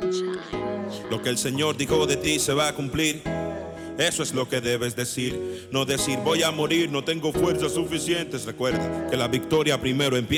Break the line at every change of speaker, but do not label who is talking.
Lo que el Señor dijo de ti se va a cumplir. Eso es lo que debes decir. No decir voy a morir, no tengo fuerzas suficientes. Recuerda que la victoria primero empieza.